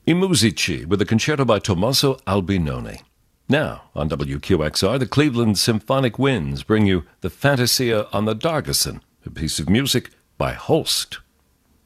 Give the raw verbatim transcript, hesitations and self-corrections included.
I Musici with a concerto by Tommaso Albinoni. Now, on W Q X R, the Cleveland Symphonic Winds bring you the Fantasia on the Dargeson, a piece of music by Holst.